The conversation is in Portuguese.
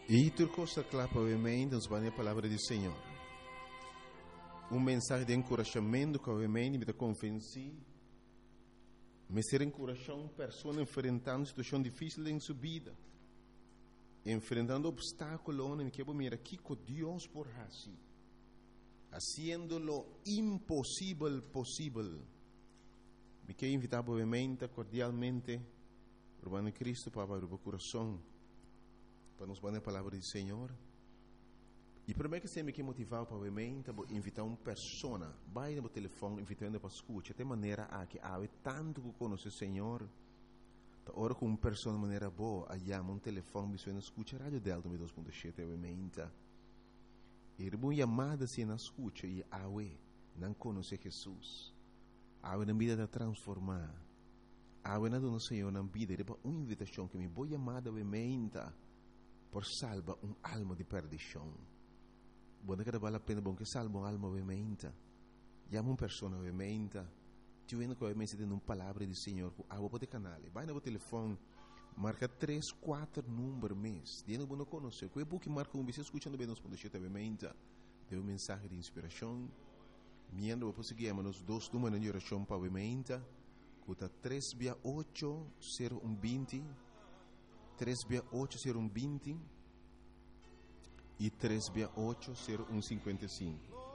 E tu costa clapa ovviamente, nos vai a palavra do Senhor. Mensagem de encorajamento que ovviamente me convenci, me ser encorajar uma pessoa enfrentando uma situação difícil em sua vida, enfrentando obstáculos, me quero mirar aqui com Deus por assim, haciendo lo impossível possível. Me quero invitar obviamente, cordialmente, Urbano Cristo para abrir o coração, para nos dar a palavra do Senhor. E primeiro que você me quer motivar para invitar uma pessoa, vai no telefone, invitando para escutar, de maneira a que há tanto que conhece o Senhor, ora com uma pessoa de maneira boa, aí há um telefone, me suena escuta, rádio Delta 2.7, obviamente. E uma chamada se na escuta, e há não conhece Jesus, há na vida de transformar, há na do Senhor na vida, e uma invitação que me boa chamada, obviamente, por salvar alma de perdição. Buona che vale la pena bom che salva un'alma ovviamente. Chiama una persona ovviamente. Ti vedo che ovviamente tiene una parola del Signore. A voi potete canale. Vai no telefono. Marca 3-4 numeri mes. Tiene buono conoscere. Quei buchi marca un bisogno. Ascoltando bene, non sponde ovviamente. Deve un messaggio di ispirazione. Miendo, poi seguiamo nos dos numeri di orazione ovviamente. Cuta 3-8-0-1-20. 3-8-0-1-20. E 3-8-0-1-55.